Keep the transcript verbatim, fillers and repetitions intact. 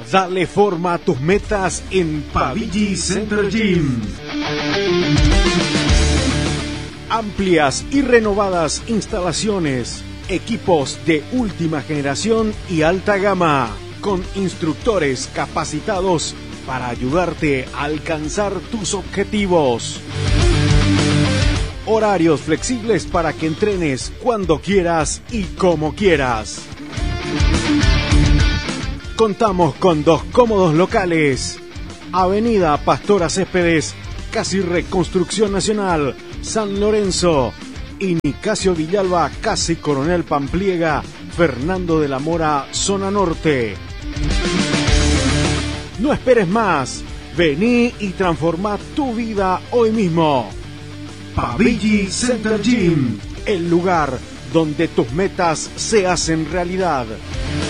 Dale forma a tus metas en Pavigi Center Gym. Amplias y renovadas instalaciones, equipos de última generación y alta gama, con instructores capacitados para ayudarte a alcanzar tus objetivos. Horarios flexibles para que entrenes cuando quieras y como quieras. Contamos con dos cómodos locales. Avenida Pastora Céspedes, casi Reconstrucción Nacional, San Lorenzo. Y Nicasio Villalba, casi Coronel Pampliega, Fernando de la Mora, zona norte. No esperes más. Vení y transforma tu vida hoy mismo. Pavigi Center Gym, el lugar donde tus metas se hacen realidad.